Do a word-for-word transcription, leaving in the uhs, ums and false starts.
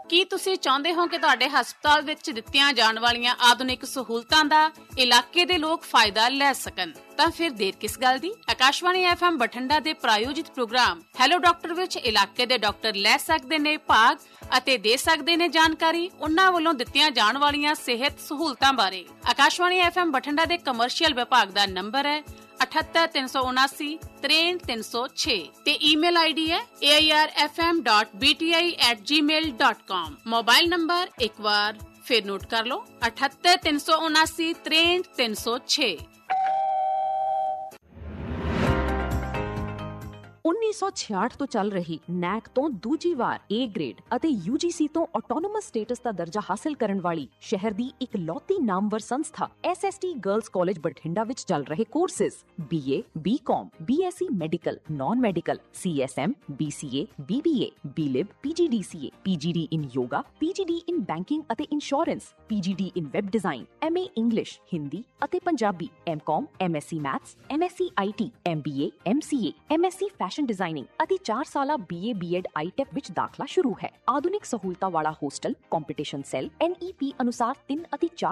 ਕੀ ਤੁਸੀਂ ਚਾਹੁੰਦੇ ਹੋ ਕਿ ਤੁਹਾਡੇ ਹਸਪਤਾਲ ਵਿੱਚ ਦਿੱਤੀਆਂ ਜਾਣ ਵਾਲੀਆਂ ਆਧੁਨਿਕ ਸਹੂਲਤਾਂ ਦਾ ਇਲਾਕੇ ਦੇ ਲੋਕ ਫਾਇਦਾ ਲੈ ਸਕਣ? ਤਾਂ ਫਿਰ ਦੇਰ ਕਿਸ ਗੱਲ ਦੀ? ਆਕਾਸ਼ਵਾਣੀ ਐਫ ਐਮ ਬਠਿੰਡਾ ਦੇ ਪ੍ਰਾਯੋਜਿਤ ਪ੍ਰੋਗਰਾਮ ਹੈਲੋ ਡਾਕਟਰ ਵਿੱਚ ਇਲਾਕੇ ਦੇ ਡਾਕਟਰ ਲੈ ਸਕਦੇ ਨੇ ਭਾਗ ਅਤੇ ਦੇ ਸਕਦੇ ਨੇ ਜਾਣਕਾਰੀ ਉਹਨਾਂ ਵੱਲੋਂ ਦਿੱਤੀਆਂ ਜਾਣ ਵਾਲੀਆਂ ਸਿਹਤ ਸਹੂਲਤਾਂ ਬਾਰੇ। ਆਕਾਸ਼ਵਾਣੀ ਐਫ ਐਮ ਬਠਿੰਡਾ ਦੇ ਕਮਰਸ਼ੀਅਲ ਵਿਭਾਗ ਦਾ ਨੰਬਰ ਹੈ ਅਠੱਤਰ ਤਿੰਨ ਸੌ ਉਨਾਸੀ ਤਰੇਂਹਠ ਤਿੰਨ ਸੌ ਛੇ ਤੇ ਈਮੇਲ ਆਈਡੀ ਹੈ ਏ I R F M dot B T I at ਜੀ ਮੇਲ ਡਾਟ ਕਾਮ। ਮੋਬਾਈਲ ਨੰਬਰ ਇੱਕ ਵਾਰ ਫਿਰ ਨੋਟ ਕਰ ਲਓ ਅਠੱਤਰ ਤਿੰਨ ਸੌ ਉਨਾਸੀ ਤਰੇਂਹਠ ਤਿੰਨ ਸੌ ਛੇ। ਉੱਨੀ ਸੌ ਛਿਆਹਠ ਤੋਂ ਚੱਲ ਰਹੀ ਨੈਕ ਤੋਂ ਦੂਜੀ ਵਾਰ ਏ ਗ੍ਰੇਡ ਅਤੇ ਯੂ ਜੀ ਸੀ ਤੋਂ ਆਟੋਨੋਮਸ ਸਟੇਟਸ ਦਾ ਦਰਜਾ ਹਾਸਲ ਕਰਨ ਵਾਲੀ ਸ਼ਹਿਰ ਦੀ ਇੱਕ ਲੌਤੀ ਨਾਮਵਰ ਸੰਸਥਾ S S T girls college Bathinda ਵਿੱਚ ਚੱਲ ਰਹੇ ਕੋਰਸਿਸ ਬੀ ਏ, ਬੀ ਕਾਮ, B S C medical, non medical, C S M, B C A, B B A, B ਲਿਬ, ਪੀ ਜੀ ਡੀ ਸੀ ਏ, ਪੀ ਜੀ ਡੀ ਇਨ ਯੋਗਾ, ਪੀ ਜੀ ਡੀ ਇਨ ਬੈਂਕਿੰਗ ਅਤੇ insurance, ਪੀ ਜੀ D in web design, M A English, Hindi ਅਤੇ Punjabi, M ਕਾਮ, M S C maths, M S C I T, M B A, M C A, M S C fashion designing ਅਤੇ ਚਾਰ ਸਾਲਾ B A B Ed I tech ਵਿੱਚ ਦਾਖਲਾ ਸ਼ੁਰੂ ਹੈ। ਆਧੁਨਿਕ ਸਹੂਲਤਾਂ ਵਾਲਾ ਹੋਸਟਲ, ਕੰਪੀਟੀਸ਼ਨ ਸੈੱਲ, ਐਨ ਈ ਪੀ ਅਨੁਸਾਰ ਤਿੰਨ ਅਤੇ ਚਾਰ